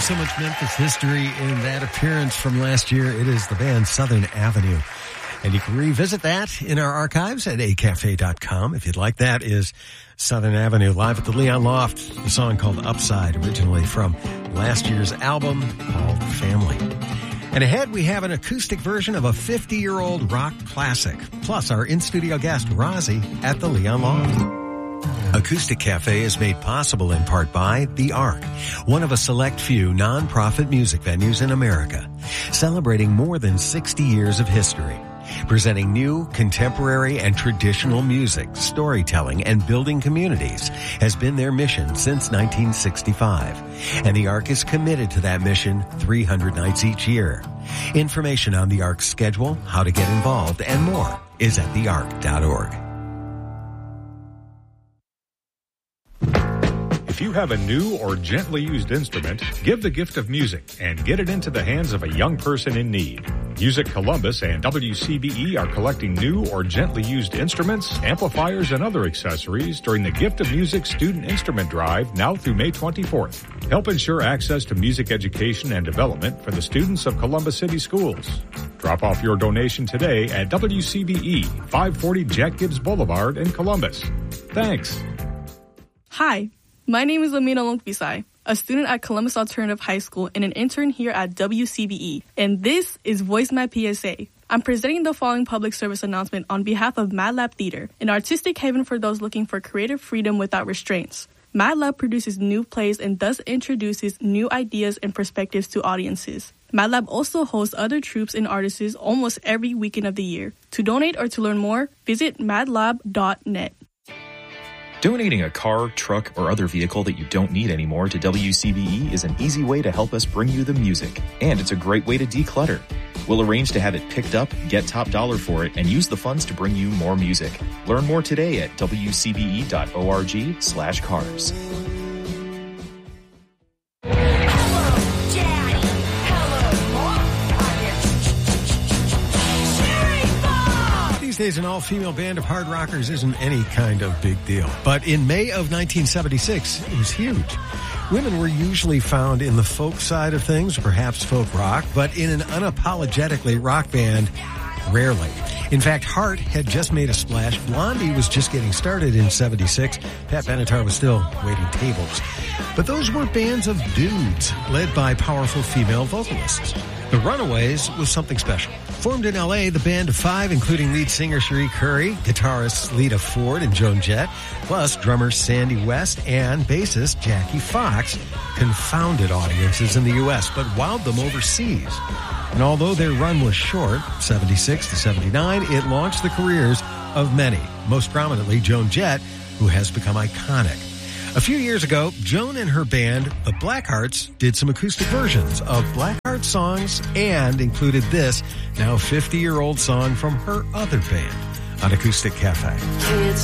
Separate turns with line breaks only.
so much Memphis history in that appearance from last year. It is the band Southern Avenue. And you can revisit that in our archives at acafe.com. If you'd like, that is Southern Avenue live at the Leon Loft. The song called Upside, originally from last year's album called Family. And ahead, we have an acoustic version of a 50-year-old rock classic. Plus, our in-studio guest, Rozzy, at the Leon Loft. Acoustic Cafe is made possible in part by The Ark, one of a select few non-profit music venues in America, celebrating more than 60 years of history, presenting new, contemporary, and traditional music, storytelling, and building communities has been their mission since 1965. And The Ark is committed to that mission 300 nights each year. Information on The Ark's schedule, how to get involved, and more is at theark.org.
If you have a new or gently used instrument, give the gift of music and get it into the hands of a young person in need. Music Columbus and WCBE are collecting new or gently used instruments, amplifiers, and other accessories during the Gift of Music Student Instrument Drive now through May 24th. Help ensure access to music education and development for the students of Columbus City Schools. Drop off your donation today at WCBE, 540 Jack Gibbs Boulevard in Columbus. Thanks.
Hi. My name is Lamina Longpisai, a student at Columbus Alternative High School and an intern here at WCBE. And this is Voice My PSA. I'm presenting the following public service announcement on behalf of Mad Lab Theater, an artistic haven for those looking for creative freedom without restraints. Mad Lab produces new plays and thus introduces new ideas and perspectives to audiences. Mad Lab also hosts other troupes and artists almost every weekend of the year. To donate or to learn more, visit madlab.net.
Donating a car, truck, or other vehicle that you don't need anymore to WCBE is an easy way to help us bring you the music. And it's a great way to declutter. We'll arrange to have it picked up, get top dollar for it, and use the funds to bring you more music. Learn more today at wcbe.org/cars.
These days, an all-female band of hard rockers isn't any kind of big deal. But in May of 1976, it was huge. Women were usually found in the folk side of things, perhaps folk rock, but in an unapologetically rock band, rarely. In fact, Heart had just made a splash. Blondie was just getting started in 76. Pat Benatar was still waiting tables. But those were bands of dudes, led by powerful female vocalists. The Runaways was something special. Formed in L.A., the band of five, including lead singer Cherie Curry, guitarists Lita Ford and Joan Jett, plus drummer Sandy West and bassist Jackie Fox, confounded audiences in the U.S., but wowed them overseas. And although their run was short, 76 to 79, it launched the careers of many, most prominently Joan Jett, who has become iconic. A few years ago, Joan and her band, the Blackhearts, did some acoustic versions of Blackheart songs and included this, now 50-year-old song from her other band on Acoustic Cafe.
Kids